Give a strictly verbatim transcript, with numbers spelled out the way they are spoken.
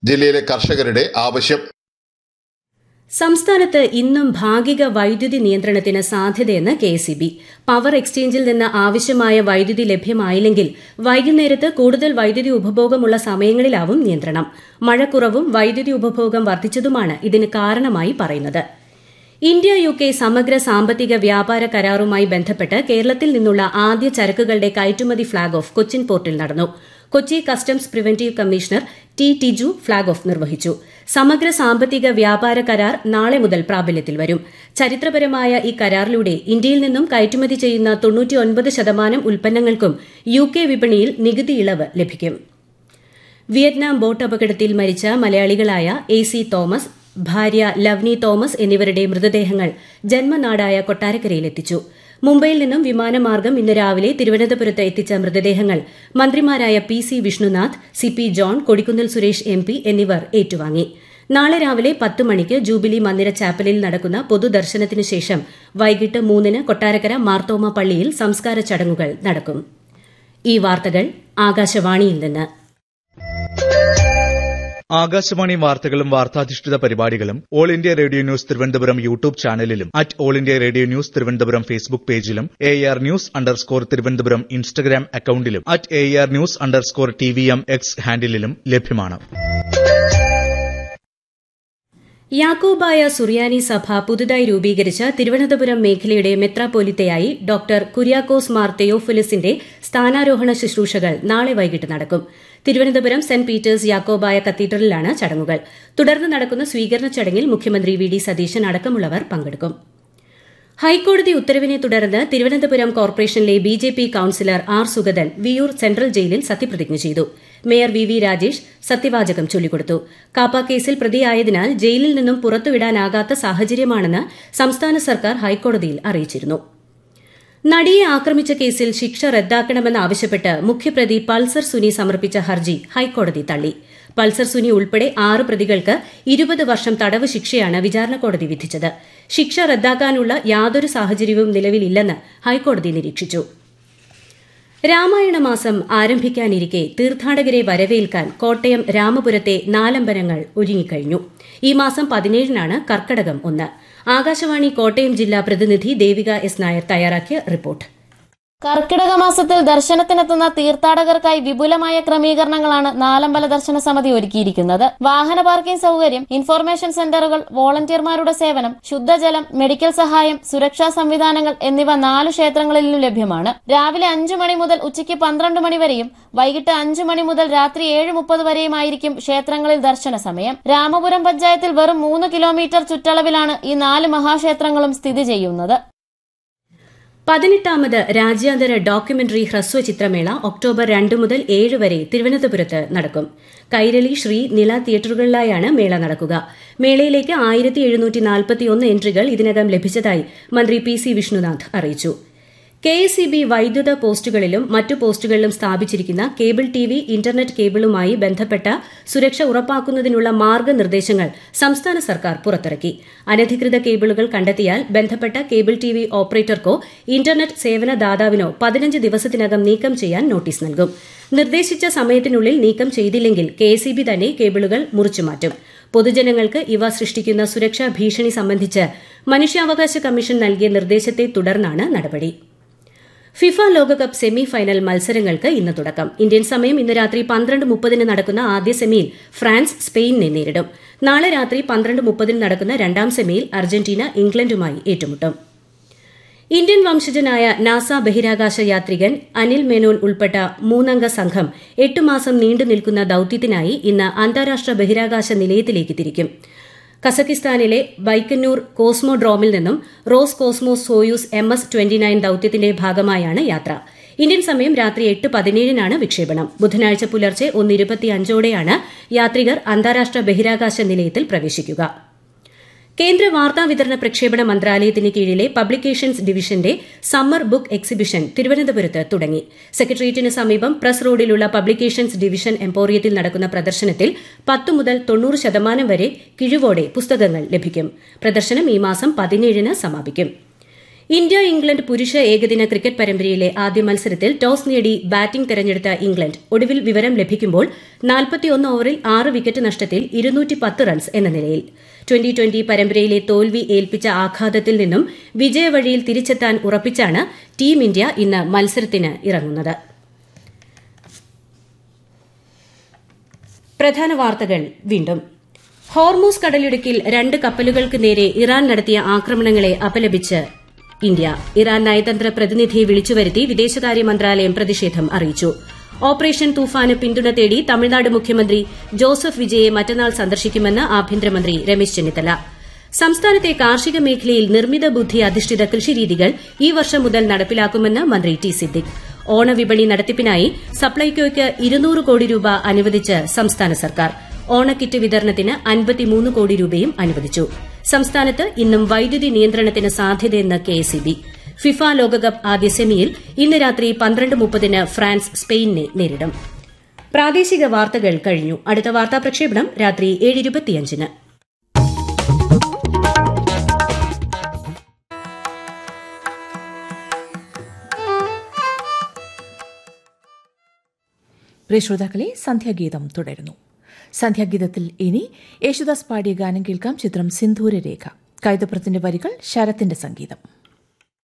ജില്ലയിലെ കർഷകരുടെ ആവശ്യം. സംസ്ഥാനത്ത് ഇന്നും ഭാഗിക വൈദ്യുതി നിയന്ത്രണത്തിന് സാധ്യതയെന്ന് K S E B. Power എക്സ്ചേഞ്ചിൽ നിന്ന് ആവശ്യമായ വൈദ്യുതി ലഭ്യമായില്ലെങ്കിൽ വൈകുന്നേരത്ത് കൂടുതൽ വൈദ്യുതി ഉപഭോഗമുള്ള സമയങ്ങളിലാവും നിയന്ത്രണം. മഴക്കുറവും വൈദ്യുതി ഉപഭോഗം വർദ്ധിച്ചതുമാണ് ഇതിന് കാരണമായി പറയുന്നത്. ഇന്ത്യ യു കെ സമഗ്ര സാമ്പത്തിക വ്യാപാര കരാറുമായി ബന്ധപ്പെട്ട് കേരളത്തിൽ നിന്നുള്ള ആദ്യ ചരക്കുകളുടെ കയറ്റുമതി ഫ്ളാഗ് ഓഫ് കൊച്ചിൻ പോർട്ടിൽ നടന്നു. Kochi customs preventive commissioner T Tiju flag off നിർവഹിച്ചു. സമഗ്ര സാമ്പത്തിക വ്യാപാര കരാർ നാളെ മുതൽ പ്രാബല്യത്തിൽ വരും. ചരിത്രപരമായ ഈ കരാറിലൂടെ ഇന്ത്യയിൽ നിന്നും കയറ്റുമതി ചെയ്യുന്ന തൊണ്ണൂറ്റിയൊൻപത് ശതമാനം ഉൽപ്പന്നങ്ങൾക്കും യു കെ വിപണിയിൽ നികുതി ഇളവ് ലഭിക്കും. വിയറ്റ്നാം ബോട്ട് അപകടത്തിൽ മരിച്ച മലയാളികളായ എ സി തോമസ്, ഭാര്യ ലവ്നി തോമസ് എന്നിവരുടെ മൃതദേഹങ്ങൾ ജന്മനാടായ കൊട്ടാരക്കരയിലെത്തിച്ചു. മുംബൈയിൽ നിന്നും വിമാനമാർഗം ഇന്ന് രാവിലെ തിരുവനന്തപുരത്ത് എത്തിച്ച മൃതദേഹങ്ങൾ മന്ത്രിമാരായ P C Vishnunath, C P John, Kodikunnil Suresh M P എന്നിവർ ഏറ്റുവാങ്ങി. നാളെ രാവിലെ പത്ത് മണിക്ക് ജൂബിലി മന്ദിര ചാപ്പലിൽ നടക്കുന്ന പൊതുദർശനത്തിനു ശേഷം വൈകിട്ട് മൂന്നിന് കൊട്ടാരക്കര മാർത്തോമ പള്ളിയിൽ സംസ്കാര ചടങ്ങുകൾ നടക്കും. ഈ വാർത്തകൾ ആകാശവാണിയിൽ നിന്ന്. ആകാശവാണി വാർത്തകളും വാർത്താധിഷ്ഠിത പരിപാടികളും all India radio news Thiruvananthapuram YouTube ചാനലിലും at all India radio news Thiruvananthapuram Facebook പേജിലും A R news underscore Thiruvananthapuram Instagram അക്കൌണ്ടിലും at A R news underscore T V M X ഹാൻഡിലും ലഭ്യമാണ്. യാക്കോബായ സുറിയാനി സഭ പുതുതായി രൂപീകരിച്ച തിരുവനന്തപുരം മേഖലയുടെ മെത്രാപ്പോലിത്തയായി ഡോക്ടർ കുര്യാക്കോസ് മാർ തെയോഫിലിസിന്റെ സ്ഥാനാരോഹണ ശുശ്രൂഷകൾ നാളെ വൈകിട്ട് നടക്കും. തിരുവനന്തപുരം സെന്റ് പീറ്റേഴ്സ് യാക്കോബായ കത്തീഡ്രലിലാണ് ചടങ്ങുകൾ. തുടർന്ന് നടക്കുന്ന സ്വീകരണ ചടങ്ങിൽ മുഖ്യമന്ത്രി വി ഡി സതീശൻ അടക്കമുള്ളവർ പങ്കെടുക്കും. ഹൈക്കോടതി ഉത്തരവിനെ തുടർന്ന് തിരുവനന്തപുരം കോർപ്പറേഷനിലെ B J P councillor R Sugathan Viyyur central ജയിലിൽ സത്യപ്രതിജ്ഞ ചെയ്തു. മേയർ വി വി രാജേഷ് സത്യവാചകം ചൊല്ലിക്കൊടുത്തു. കാപ്പ കേസിൽ പ്രതിയായതിനാൽ ജയിലിൽ നിന്നും പുറത്തുവിടാനാകാത്ത സാഹചര്യമാണെന്ന് സംസ്ഥാന സർക്കാർ ഹൈക്കോടതിയിൽ അറിയിച്ചിരുന്നു. നടിയെ ആക്രമിച്ച കേസിൽ ശിക്ഷ റദ്ദാക്കണമെന്നാവശ്യപ്പെട്ട് മുഖ്യപ്രതി പൾസർ സുനി സമർപ്പിച്ച ഹർജി ഹൈക്കോടതി തള്ളി. പൾസർ സുനി ഉൾപ്പെടെ ആറ് പ്രതികൾക്ക് ഇരുപത് വർഷം തടവ് ശിക്ഷയാണ് വിചാരണ കോടതി വിധിച്ചത്. ശിക്ഷ റദ്ദാക്കാനുള്ള യാതൊരു സാഹചര്യവും നിലവിലില്ലെന്ന് ഹൈക്കോടതി നിരീക്ഷിച്ചു. രാമായണ മാസം ആരംഭിക്കാനിരിക്കെ തീർത്ഥാടകരെ വരവേൽക്കാൻ കോട്ടയം രാമപുരത്തെ നാലമ്പലങ്ങൾ ഒരുങ്ങിക്കഴിഞ്ഞു. ഈ മാസം പതിനേഴിനാണ് കർക്കടകം ഒന്ന്. ആകാശവാണി കോട്ടയം ജില്ലാ പ്രതിനിധി ദേവിക എസ് നായർ തയ്യാറാക്കിയ റിപ്പോർട്ട്. കർക്കിടക മാസത്തിൽ ദർശനത്തിനെത്തുന്ന തീർത്ഥാടകർക്കായി വിപുലമായ ക്രമീകരണങ്ങളാണ് നാലമ്പല ദർശന സമിതി ഒരുക്കിയിരിക്കുന്നത്. വാഹന പാർക്കിംഗ് സൌകര്യം, ഇൻഫർമേഷൻ സെന്ററുകൾ, വോളണ്ടിയർമാരുടെ സേവനം, ശുദ്ധജലം, മെഡിക്കൽ സഹായം, സുരക്ഷാ സംവിധാനങ്ങൾ എന്നിവ നാലു ക്ഷേത്രങ്ങളിലും ലഭ്യമാണ്. രാവിലെ അഞ്ചു മണി മുതൽ ഉച്ചയ്ക്ക് പന്ത്രണ്ട് മണി വരെയും വൈകിട്ട് അഞ്ചു മണി മുതൽ രാത്രി ഏഴ് മുപ്പത് വരെയുമായിരിക്കും ക്ഷേത്രങ്ങളിൽ ദർശന സമയം. രാമപുരം പഞ്ചായത്തിൽ വെറും മൂന്ന് കിലോമീറ്റർ ചുറ്റളവിലാണ് ഈ നാല് മഹാക്ഷേത്രങ്ങളും സ്ഥിതി ചെയ്യുന്നത്. പതിനെട്ടാമത് രാജ്യാന്തര ഡോക്യുമെന്ററി ഹ്രസ്വചിത്രമേള ഒക്ടോബർ രണ്ട് മുതൽ ഏഴ് വരെ തിരുവനന്തപുരത്ത് നടക്കും. കൈരളി, ശ്രീ, നില തിയേറ്ററുകളിലായാണ് മേള നടക്കുക. മേളയിലേക്ക് ആയിരത്തി എഴുന്നൂറ്റി നാൽപ്പത്തിയൊന്ന് എൻട്രികൾ ഇതിനകം ലഭിച്ചതായി മന്ത്രി പി സി വിഷ്ണുനാഥ് അറിയിച്ചു. കെ എസ് ഇ ബി വൈദ്യുത പോസ്റ്റുകളിലും മറ്റു പോസ്റ്റുകളിലും സ്ഥാപിച്ചിരിക്കുന്ന കേബിൾ ടി വി, ഇന്റർനെറ്റ് കേബിളുമായി ബന്ധപ്പെട്ട സുരക്ഷ ഉറപ്പാക്കുന്നതിനുള്ള മാർഗ്ഗനിർദ്ദേശങ്ങൾ സംസ്ഥാന സർക്കാർ പുറത്തിറക്കി. അനധികൃത കേബിളുകൾ കണ്ടെത്തിയാൽ ബന്ധപ്പെട്ട കേബിൾ ടി വി ഓപ്പറേറ്റർക്കോ ഇന്റർനെറ്റ് സേവനദാതാവിനോ പതിനഞ്ച് ദിവസത്തിനകം നീക്കം ചെയ്യാൻ നോട്ടീസ് നൽകും. നിർദ്ദേശിച്ച സമയത്തിനുള്ളിൽ നീക്കം ചെയ്തില്ലെങ്കിൽ കെ എസ് ഇ ബി തന്നെ കേബിളുകൾ മുറിച്ചുമാറ്റും. പൊതുജനങ്ങൾക്ക് ഇവ സൃഷ്ടിക്കുന്ന സുരക്ഷാ ഭീഷണി സംബന്ധിച്ച് മനുഷ്യാവകാശ കമ്മീഷൻ നൽകിയ നിർദ്ദേശത്തെ തുടർന്നാണ് നടപടി. ഫിഫ ലോകകപ്പ് സെമി ഫൈനൽ മത്സരങ്ങൾക്ക് ഇന്ന് തുടക്കം. ഇന്ത്യൻ സമയം ഇന്ന് രാത്രി പന്ത്രണ്ട് മുപ്പതിന് നടക്കുന്ന ആദ്യ സെമിയിൽ ഫ്രാൻസ് സ്പെയിനിനെ നേരിടും. നാളെ രാത്രി പന്ത്രണ്ട് മുപ്പതിന് നടക്കുന്ന രണ്ടാം സെമിയിൽ അർജന്റീന ഇംഗ്ലണ്ടുമായി ഏറ്റുമുട്ടും. ഇന്ത്യൻ വംശജനായ നാസ ബഹിരാകാശ യാത്രികൻ അനിൽ മേനോൻ ഉൾപ്പെട്ട മൂന്നംഗ സംഘം എട്ട് മാസം നീണ്ടു നിൽക്കുന്ന ദൌത്യത്തിനായി ഇന്ന് അന്താരാഷ്ട്ര ബഹിരാകാശ നിലയത്തിലേക്ക് തിരിക്കും. കസക്കിസ്ഥാനിലെ ബൈക്കന്നൂർ കോസ്മോഡ്രോമിൽ നിന്നും rose cosmos Soyuz M S twenty nine ദൌത്യത്തിന്റെ ഭാഗമായാണ് യാത്ര. ഇന്ത്യൻ സമയം രാത്രി എട്ട് പതിനേഴിനാണ് വിക്ഷേപണം. ബുധനാഴ്ച പുലർച്ചെ ഒന്ന് ഇരുപത്തിയഞ്ചോടെയാണ് യാത്രികർ അന്താരാഷ്ട്ര ബഹിരാകാശ നിലയത്തിൽ പ്രവേശിക്കുക. കേന്ദ്ര വാർത്താവിതരണ പ്രക്ഷേപണ മന്ത്രാലയത്തിന് കീഴിലെ പബ്ലിക്കേഷൻസ് ഡിവിഷന്റെ സമ്മർ ബുക്ക് എക്സിബിഷൻ തിരുവനന്തപുരത്ത് തുടങ്ങി. സെക്രട്ടേറിയറ്റിന് സമീപം പ്രസ് റോഡിലുള്ള പബ്ലിക്കേഷൻസ് ഡിവിഷൻ എംപോറിയത്തിൽ നടക്കുന്ന പ്രദർശനത്തിൽ പത്ത് മുതൽ തൊണ്ണൂറ് ശതമാനം വരെ കിഴിവോടെ പുസ്തകങ്ങൾ ലഭിക്കും. പ്രദർശനം ഈ മാസം പതിനേഴിന് സമാപിക്കും. ഇന്ത്യ ഇംഗ്ലണ്ട് പുരുഷ ഏകദിന ക്രിക്കറ്റ് പരമ്പരയിലെ ആദ്യ മത്സരത്തിൽ ടോസ് നേടി ബാറ്റിംഗ് തെരഞ്ഞെടുത്ത ഇംഗ്ലണ്ട് ഒടുവിൽ വിവരം ലഭിക്കുമ്പോൾ നാൽപ്പത്തിയൊന്ന് ഓവറിൽ ആറ് വിക്കറ്റ് നഷ്ടത്തിൽ ഇരുന്നൂറ്റി പത്ത് റൺസ് എന്ന നിലയിൽ. ട്വന്റി ട്വന്റി പരമ്പരയിലെ തോൽവി ഏൽപ്പിച്ച ആഘാതത്തിൽ നിന്നും വിജയവഴിയിൽ തിരിച്ചെത്താൻ ഉറപ്പിച്ചാണ് ടീം ഇന്ത്യ ഇന്ന് മത്സരത്തിന് ഇറങ്ങുന്നത്. പ്രധാന വാർത്തകൾ വീണ്ടും. ഹോർമൂസ് കടലിടുക്കിൽ രണ്ട് കപ്പലുകൾക്ക് നേരെ ഇറാൻ നടത്തിയ ആക്രമണങ്ങളെ അപലപിച്ച് ഇന്ത്യ. ഇറാൻ നയതന്ത്ര പ്രതിനിധിയെ വിളിച്ചുവരുത്തി വിദേശകാര്യ മന്ത്രാലയം പ്രതിഷേധം അറിയിച്ചു. ഓപ്പറേഷൻ തൂഫാന് പിന്തുണ തേടി തമിഴ്നാട് മുഖ്യമന്ത്രി ജോസഫ് വിജയെ മറ്റന്നാൾ സന്ദർശിക്കുമെന്ന് ആഭ്യന്തരമന്ത്രി രമേശ് ചെന്നിത്തല. സംസ്ഥാനത്തെ കാർഷിക മേഖലയിൽ നിർമ്മിത ബുദ്ധി അധിഷ്ഠിത കൃഷിരീതികൾ ഈ വർഷം മുതൽ നടപ്പിലാക്കുമെന്ന് മന്ത്രി ടി സിദ്ദിഖ്. ഓണവിപണി നടത്തിപ്പിനായി സപ്ലൈകോയ്ക്ക് ഇരുന്നൂറ് കോടി രൂപ അനുവദിച്ച് സംസ്ഥാന സർക്കാർ. ഓണക്കിറ്റ് വിതരണത്തിന് അൻപത്തിമൂന്ന് കോടി രൂപയും അനുവദിച്ചു. സംസ്ഥാനത്ത് ഇന്നും വൈദ്യുതി നിയന്ത്രണത്തിന് സാധ്യതയെന്ന് കെഎസ്ഇബി. ഫിഫ ലോകകപ്പ് ആദ്യ സെമിയിൽ ഇന്ന് രാത്രി പന്ത്രണ്ട് മുപ്പതിന് ഫ്രാൻസ് സ്പെയിനിനെ നേരിടും. പ്രാദേശിക വാർത്തകൾ കഴിഞ്ഞു. അടുത്ത വാർത്താ പ്രക്ഷേപണം രാത്രി ഏഴ് ഇരുപത്തിയഞ്ചിന്. പ്രിയ ശ്രോതാക്കളെ, സന്ധ്യാഗീതം തുടരുന്നു. സന്ധ്യാഗീതത്തിൽ ഇനി യേശുദാസ് പാടിയ ഗാനം കേൾക്കാം. ചിത്രം സിന്ദൂരരേഖ. കൈതപ്രത്തിന്റെ വരികൾ, ശരത്തിന്റെ സംഗീതം.